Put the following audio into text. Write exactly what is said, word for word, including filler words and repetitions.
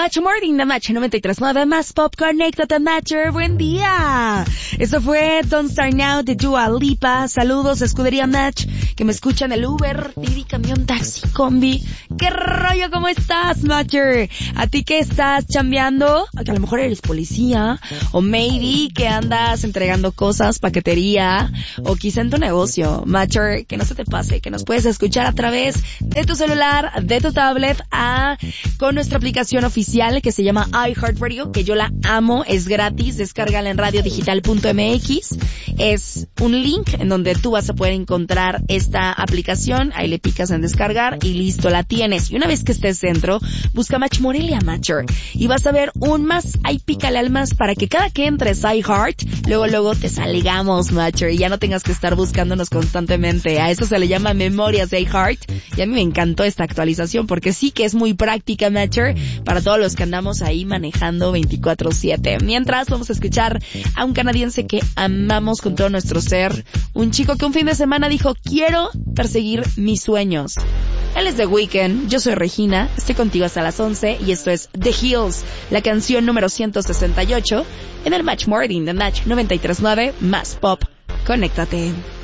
Match Morning de Match noventa y tres punto nueve más Pop. Conéctate, Matcher. Buen día. Eso fue Don't Start Now de Dua Lipa. Saludos, escudería Match, que me escuchan el Uber, Didi, camión, taxi, combi. ¿Qué rollo? ¿Cómo estás, Matcher? ¿A ti que estás chambeando? Que a lo mejor eres policía, o maybe que andas entregando cosas, paquetería, o quizá en tu negocio. Matcher, que no se te pase, que nos puedes escuchar a través de tu celular, de tu tablet, a, con nuestra aplicación oficial que se llama iHeartRadio, que yo la amo, es gratis, descárgala en radio digital punto m x. Es un link en donde tú vas a poder encontrar esta aplicación, ahí le picas en descargar y listo, la tienes. Y una vez que estés dentro, busca Match Morelia, Matcher, y vas a ver un más, ahí pícale al más para que cada que entres iHeart, luego luego te salgamos, Matcher, y ya no tengas que estar buscándonos constantemente. A eso se le llama memorias de iHeart, y a mí me encantó esta actualización porque sí que es muy práctica, Matcher, para todos los que andamos ahí manejando veinticuatro siete. Mientras, vamos a escuchar a un canadiense que amamos con todo nuestro ser, un chico que un fin de semana dijo, quiero perseguir mis sueños. Él es The Weeknd, yo soy Regina, estoy contigo hasta las once y esto es The Hills, la canción número ciento sesenta y ocho en el Match Morning de Match noventa y tres punto nueve más Pop. Conéctate.